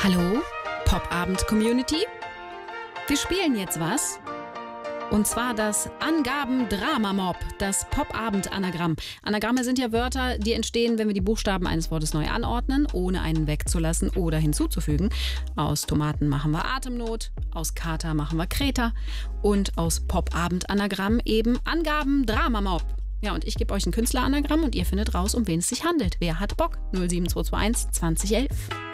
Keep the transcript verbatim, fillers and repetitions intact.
Hallo, Popabend-Community? Wir spielen jetzt was. Und zwar das Angaben-Drama-Mob, das Popabend-Anagramm. Anagramme sind ja Wörter, die entstehen, wenn wir die Buchstaben eines Wortes neu anordnen, ohne einen wegzulassen oder hinzuzufügen. Aus Tomaten machen wir Atemnot, aus Kater machen wir Kreta und aus Popabend-Anagramm eben Angaben-Drama-Mob. Ja, und ich gebe euch ein Künstleranagramm und ihr findet raus, um wen es sich handelt. Wer hat Bock? null sieben zwei zwei eins zwanzig elf.